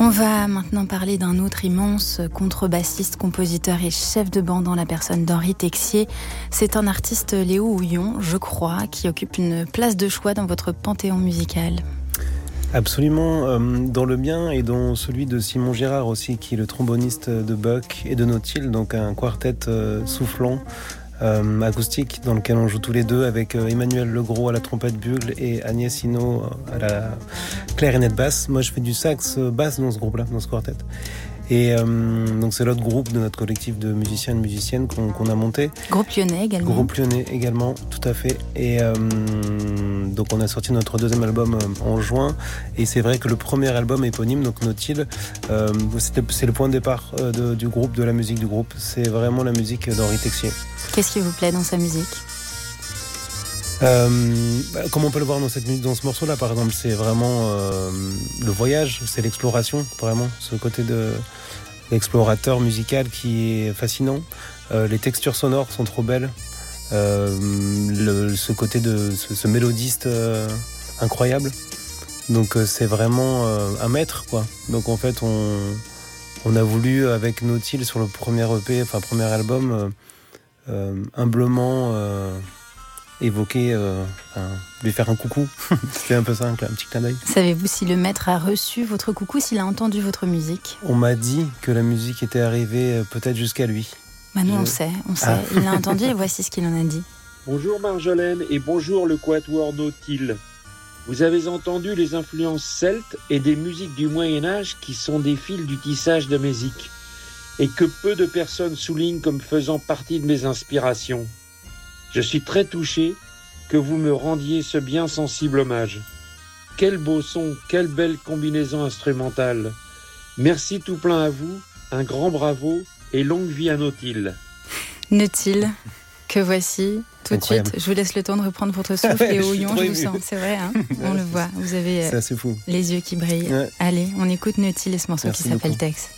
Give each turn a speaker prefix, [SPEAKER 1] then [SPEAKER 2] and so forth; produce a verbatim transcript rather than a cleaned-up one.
[SPEAKER 1] On va maintenant parler d'un autre immense contrebassiste, compositeur et chef de bande en la personne d'Henri Texier. C'est un artiste Léo Houillon, je crois, qui occupe une place de choix dans votre panthéon musical.
[SPEAKER 2] Absolument, euh, dans le mien et dans celui de Simon Gérard aussi, qui est le tromboniste de Buck et de Nautile, donc un quartet euh, soufflant, euh, acoustique, dans lequel on joue tous les deux avec euh, Emmanuel Legros à la trompette bugle et Agnès Hinault à la clarinette basse. Moi je fais du sax basse dans ce groupe-là, dans ce quartet. Et euh, donc c'est l'autre groupe de notre collectif de musiciens et de musiciennes qu'on, qu'on a monté.
[SPEAKER 1] Groupe lyonnais également.
[SPEAKER 2] Groupe lyonnais également, tout à fait. Et euh, donc on a sorti notre deuxième album euh, en juin. Et c'est vrai que le premier album éponyme, donc Nautile, euh, c'est, c'est le point de départ euh, de, du groupe, de la musique du groupe. C'est vraiment la musique d'Henri Texier.
[SPEAKER 1] Qu'est-ce qui vous plaît dans sa musique ?
[SPEAKER 2] Euh, comme on peut le voir dans, cette, dans ce morceau-là, par exemple, c'est vraiment euh, le voyage, c'est l'exploration, vraiment, ce côté de l'explorateur musical qui est fascinant. Euh, les textures sonores sont trop belles. Euh, le, ce côté de ce, ce mélodiste euh, incroyable. Donc euh, c'est vraiment euh, un maître, quoi. Donc en fait, on, on a voulu, avec Nautile, sur le premier E P, enfin premier album, euh, euh, humblement... Euh, évoquer, euh, enfin, lui faire un coucou. C'était un peu ça, un, un petit clin d'œil.
[SPEAKER 1] Savez-vous si le maître a reçu votre coucou, s'il a entendu votre musique ?
[SPEAKER 2] On m'a dit que la musique était arrivée euh, peut-être jusqu'à lui.
[SPEAKER 1] Bah nous,
[SPEAKER 2] Je...
[SPEAKER 1] on sait, on sait.
[SPEAKER 2] Ah.
[SPEAKER 1] Il l'a entendu et voici ce qu'il en a dit.
[SPEAKER 3] Bonjour Marjolaine et bonjour le Quatuor Nautile. Vous avez entendu les influences celtes et des musiques du Moyen-Âge qui sont des fils du tissage de musique et que peu de personnes soulignent comme faisant partie de mes inspirations. Je suis très touché que vous me rendiez ce bien sensible hommage. Quel beau son, quelle belle combinaison instrumentale. Merci tout plein à vous, un grand bravo et longue vie à Nautile.
[SPEAKER 1] Nautile, que voici tout
[SPEAKER 2] Incroyable.
[SPEAKER 1] de suite. Je vous laisse le temps de reprendre votre souffle
[SPEAKER 2] Ouais,
[SPEAKER 1] et
[SPEAKER 2] je suis
[SPEAKER 1] Houillon,
[SPEAKER 2] trop
[SPEAKER 1] je vous
[SPEAKER 2] ému.
[SPEAKER 1] sens. C'est vrai, hein on le voit. Vous avez
[SPEAKER 2] C'est assez fou.
[SPEAKER 1] les yeux qui brillent.
[SPEAKER 2] Ouais.
[SPEAKER 1] Allez, on écoute Nautile et ce morceau
[SPEAKER 2] Merci
[SPEAKER 1] qui s'appelle
[SPEAKER 2] beaucoup.
[SPEAKER 1] Tex.